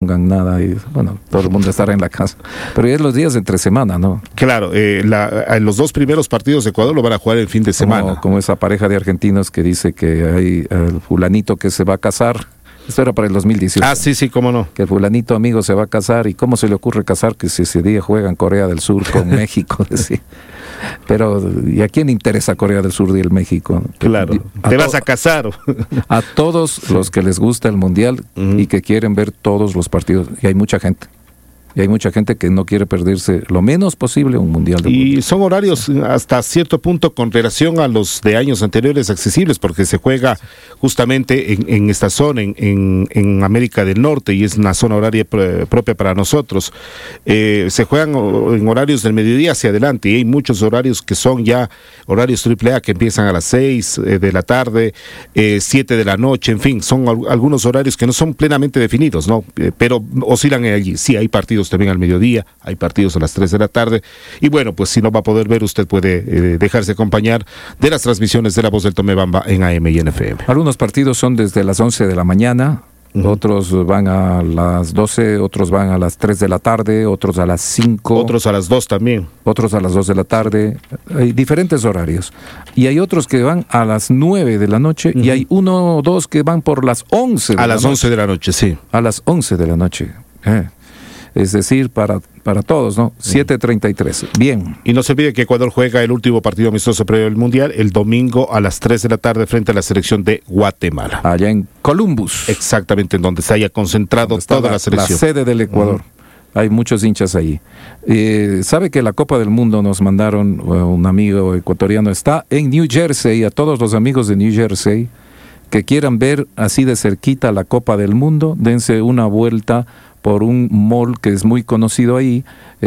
pongan nada y bueno, todo el mundo estará en la casa. Pero ya es los días de entre semana, ¿no? Claro, los dos primeros partidos de Ecuador lo van a jugar el fin de semana. Como esa pareja de argentinos que dice que hay el fulanito que se va a casar. Esto era para el 2018. Ah, sí, cómo no. Que el fulanito amigo se va a casar. ¿Y cómo se le ocurre casar? Que si ese día juegan Corea del Sur con México. Sí. Pero, ¿y a quién le interesa Corea del Sur y el México? Claro, te vas a casar. A todos los que les gusta el Mundial y que quieren ver todos los partidos. Y hay mucha gente. Y hay mucha gente que no quiere perderse lo menos posible un Mundial de fútbol. Y son horarios hasta cierto punto con relación a los de años anteriores accesibles, porque se juega justamente en esta zona, en América del Norte, y es una zona horaria propia para nosotros. Se juegan en horarios del mediodía hacia adelante, y hay muchos horarios que son ya horarios AAA que empiezan a las 6 de la tarde, 7 de la noche, en fin, son algunos horarios que no son plenamente definidos, ¿no? Pero oscilan allí. Sí, hay partidos también al mediodía, hay partidos a las 3 de la tarde, y bueno, pues si no va a poder ver, usted puede dejarse acompañar de las transmisiones de La Voz del Tomebamba en AM y en FM. Algunos partidos son desde las 11 de la mañana, otros van a las 12, otros van a las 3 de la tarde, otros a las 5. Otros a las 2 también. Otros a las 2 de la tarde, hay diferentes horarios. Y hay otros que van a las 9 de la noche, y hay uno o dos que van por las 11 de la noche. A las 11 de la noche, sí. A las 11 de la noche. Es decir, para todos, ¿no? 7:33. Bien. Y no se olvide que Ecuador juega el último partido amistoso previo al Mundial el domingo a las 3 de la tarde frente a la selección de Guatemala. Allá en Columbus. Exactamente, en donde se haya concentrado toda la selección. La sede del Ecuador. Hay muchos hinchas ahí. ¿Sabe que la Copa del Mundo nos mandaron, un amigo ecuatoriano está en New Jersey, a todos los amigos de New Jersey que quieran ver así de cerquita la Copa del Mundo, dense una vuelta por un mall que es muy conocido ahí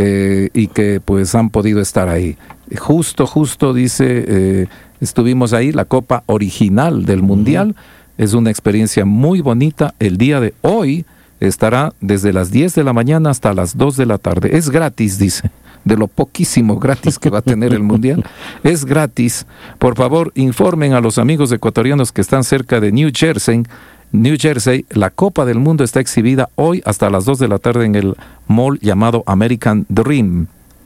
y que pues han podido estar ahí. Justo dice, estuvimos ahí, la Copa original del Mundial, es una experiencia muy bonita. El día de hoy estará desde las 10 de la mañana hasta las 2 de la tarde. Es gratis, dice, de lo poquísimo gratis que va a tener el Mundial. Es gratis. Por favor, informen a los amigos ecuatorianos que están cerca de New Jersey, la Copa del Mundo está exhibida hoy hasta las 2 de la tarde en el mall llamado American Dream.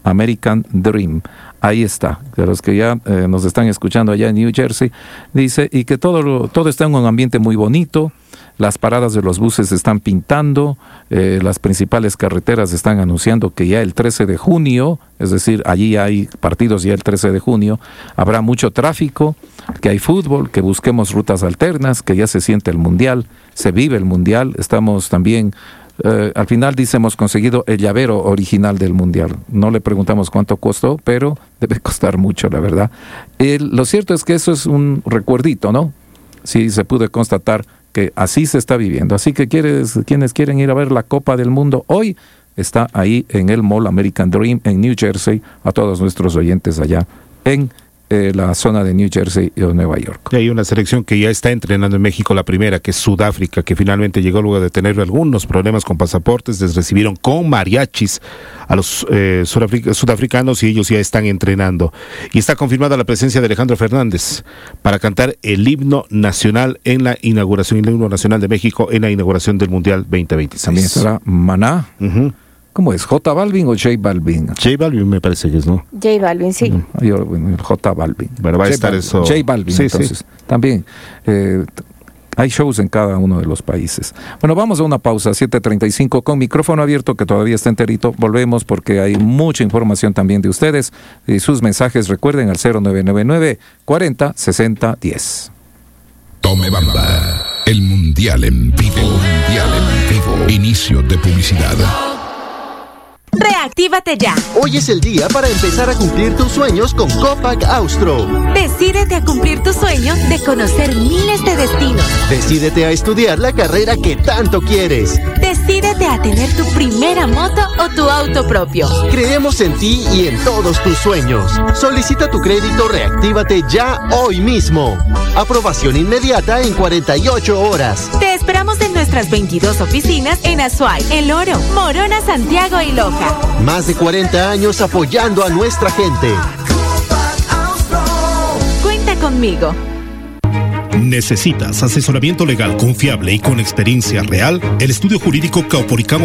Ahí está. De los que ya nos están escuchando allá en New Jersey, dice, y que todo está en un ambiente muy bonito. Las paradas de los buses se están pintando, las principales carreteras están anunciando que ya el 13 de junio, es decir, allí hay partidos ya el 13 de junio, habrá mucho tráfico, que hay fútbol, que busquemos rutas alternas, que ya se siente el Mundial, se vive el Mundial. Estamos también, al final dice, hemos conseguido el llavero original del Mundial. No le preguntamos cuánto costó, pero debe costar mucho, la verdad. Lo cierto es que eso es un recuerdito, ¿no? Sí, se pudo constatar que así se está viviendo. Así que quienes quieren ir a ver la Copa del Mundo hoy, está ahí en el Mall American Dream en New Jersey, a todos nuestros oyentes allá en la zona de New Jersey o Nueva York. Y hay una selección que ya está entrenando en México, la primera, que es Sudáfrica, que finalmente llegó luego de tener algunos problemas con pasaportes. Les recibieron con mariachis a los sudafricanos y ellos ya están entrenando. Y está confirmada la presencia de Alejandro Fernández para cantar el himno nacional en la inauguración, el himno nacional de México en la inauguración del Mundial 2026. También estará Maná. ¿Cómo es? ¿J Balvin o J Balvin? J Balvin me parece que es, ¿no? J Balvin, sí. J Balvin. Bueno, va a estar eso. J Balvin, sí, entonces. Sí. También hay shows en cada uno de los países. Bueno, vamos a una pausa, 7:35, con micrófono abierto que todavía está enterito. Volvemos porque hay mucha información también de ustedes y sus mensajes. Recuerden al 0999 40 60 10. Tomebamba, el Mundial en vivo. Inicio de publicidad. Reactívate ya. Hoy es el día para empezar a cumplir tus sueños con Copac Austro. Decídete a cumplir tu sueño de conocer miles de destinos. Decídete a estudiar la carrera que tanto quieres. Decídete a tener tu primera moto o tu auto propio. Creemos en ti y en todos tus sueños. Solicita tu crédito Reactívate ya hoy mismo. Aprobación inmediata en 48 horas. Te esperamos en nuestras 22 oficinas en Azuay, El Oro, Morona, Santiago y Loja. Más de 40 años apoyando a nuestra gente. Cuenta conmigo. ¿Necesitas asesoramiento legal confiable y con experiencia real? El estudio jurídico Cauporicamo